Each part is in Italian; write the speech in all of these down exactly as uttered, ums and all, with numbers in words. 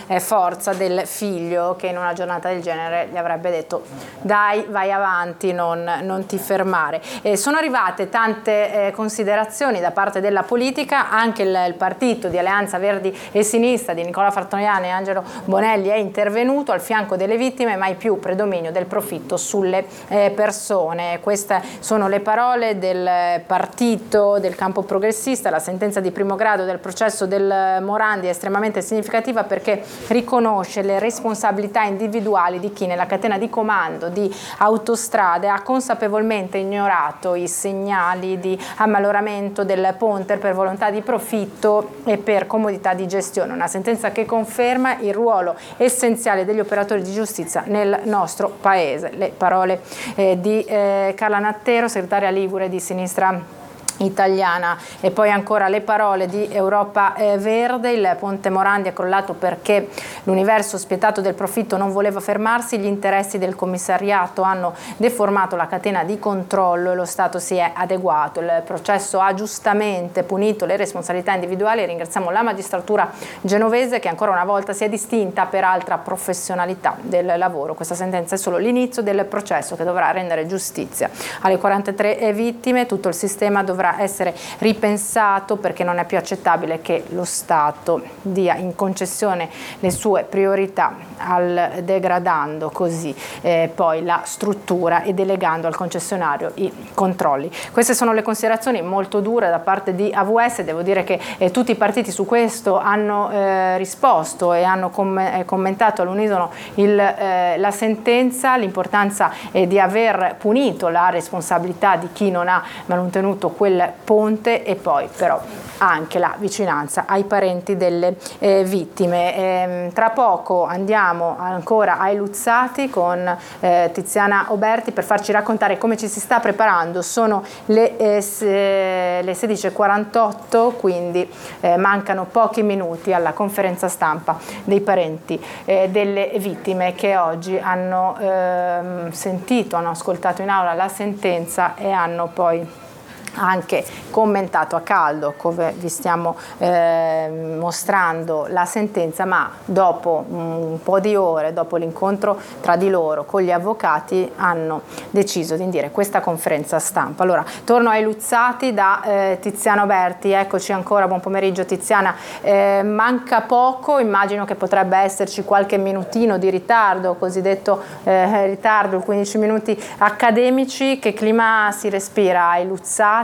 eh, forza del figlio, che in una giornata del genere gli avrebbe detto dai, vai avanti, non, non ti fermare. Eh, sono arrivate tante eh, considerazioni da parte della politica, anche il, il partito di Alleanza Verdi e Sinistra di Nicola Fartoriani e Angelo Bonelli è intervenuto al fianco delle vittime, mai più predominio del profitto sulle eh, persone. Queste sono le parole del partito del campo progressista. La sentenza di primo grado del processo del Morandi è estremamente significativa perché riconosce le responsabilità individuali di chi nella catena di comando di Autostrade ha consapevolmente ignorato i segnali di ammaloramento del ponte per volontà di profitto e per comodità di gestione. Una sentenza che conferma il ruolo essenziale degli operatori di giustizia nel nostro paese. Le parole eh, di eh, Carla Nattero, segretaria ligure di Sinistra Italiana, e poi ancora le parole di Europa eh, Verde. Il ponte Morandi è crollato perché l'universo spietato del profitto non voleva fermarsi, gli interessi del commissariato hanno deformato la catena di controllo e lo Stato si è adeguato. Il processo ha giustamente punito le responsabilità individuali e ringraziamo la magistratura genovese che ancora una volta si è distinta per altra professionalità del lavoro. Questa sentenza è solo l'inizio del processo che dovrà rendere giustizia alle quarantatré vittime. Tutto il sistema dovrà essere ripensato perché non è più accettabile che lo Stato dia in concessione le sue priorità al, degradando così eh, poi la struttura e delegando al concessionario i controlli. Queste sono le considerazioni molto dure da parte di A V S. Devo dire che eh, tutti i partiti su questo hanno eh, risposto e hanno com eh, commentato all'unisono eh, la sentenza, l'importanza eh, di aver punito la responsabilità di chi non ha mantenuto quel ponte e poi però anche la vicinanza ai parenti delle eh, vittime. E, tra poco andiamo ancora ai Luzzati con eh, Tiziana Oberti per farci raccontare come ci si sta preparando. Sono le, eh, se, le sedici e quarantotto, quindi eh, mancano pochi minuti alla conferenza stampa dei parenti eh, delle vittime che oggi hanno eh, sentito, hanno ascoltato in aula la sentenza e hanno poi anche commentato a caldo, come vi stiamo eh, mostrando la sentenza, ma dopo un po' di ore, dopo l'incontro tra di loro con gli avvocati, hanno deciso di indire questa conferenza stampa. Allora, torno ai Luzzati da eh, Tiziana Oberti. Eccoci ancora, buon pomeriggio Tiziana. Eh, manca poco, immagino che potrebbe esserci qualche minutino di ritardo, cosiddetto eh, ritardo, quindici minuti accademici. Che clima si respira ai Luzzati?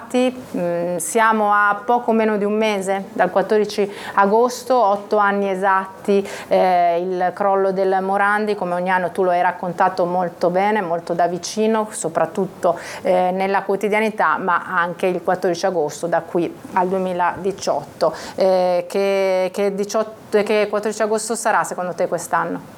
Siamo a poco meno di un mese dal quattordici agosto, otto anni esatti, eh, il crollo del Morandi. Come ogni anno tu lo hai raccontato molto bene, molto da vicino, soprattutto eh, nella quotidianità, ma anche il quattordici agosto da qui al duemiladiciotto. Eh, che, che, diciotto, che quattordici agosto sarà secondo te quest'anno?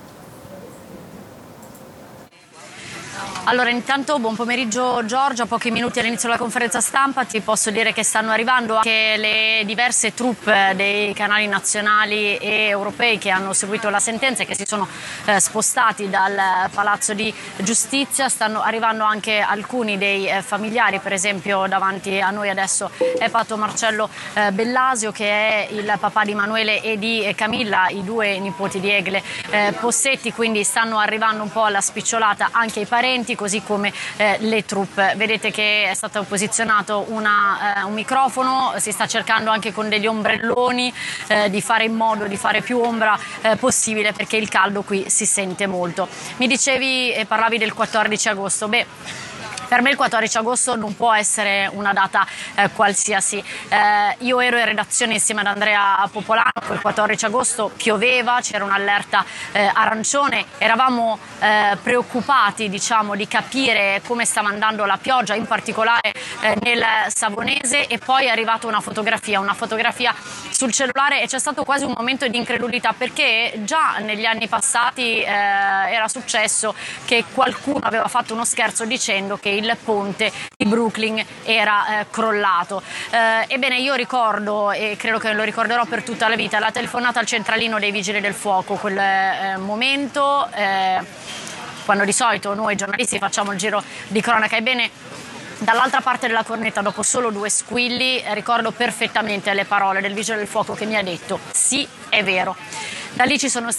Allora, intanto buon pomeriggio Giorgio, a pochi minuti all'inizio della conferenza stampa ti posso dire che stanno arrivando anche le diverse troupe dei canali nazionali e europei che hanno seguito la sentenza e che si sono eh, spostati dal Palazzo di Giustizia. Stanno arrivando anche alcuni dei eh, familiari, per esempio davanti a noi adesso è Pato Marcello eh, Bellasio, che è il papà di Emanuele e di eh, Camilla, i due nipoti di Egle eh, Possetti, quindi stanno arrivando un po' alla spicciolata anche i parenti, così come eh, le troupe. Vedete che è stato posizionato una, eh, un microfono, si sta cercando anche con degli ombrelloni eh, di fare in modo di fare più ombra eh, possibile, perché il caldo qui si sente molto. Mi dicevi e parlavi del quattordici agosto. Beh, per me il quattordici agosto non può essere una data eh, qualsiasi. Eh, io ero in redazione insieme ad Andrea Popolano, quel quattordici agosto pioveva, c'era un'allerta eh, arancione, eravamo eh, preoccupati, diciamo, di capire come stava andando la pioggia, in particolare eh, nel Savonese, e poi è arrivata una fotografia, una fotografia sul cellulare e c'è stato quasi un momento di incredulità, perché già negli anni passati eh, era successo che qualcuno aveva fatto uno scherzo dicendo che il ponte di Brooklyn era eh, crollato. Eh, ebbene, io ricordo, e credo che lo ricorderò per tutta la vita, la telefonata al centralino dei Vigili del Fuoco, quel eh, momento eh, quando di solito noi giornalisti facciamo il giro di cronaca. Ebbene, dall'altra parte della cornetta, dopo solo due squilli, eh, ricordo perfettamente le parole del Vigile del Fuoco che mi ha detto: sì, è vero. Da lì ci sono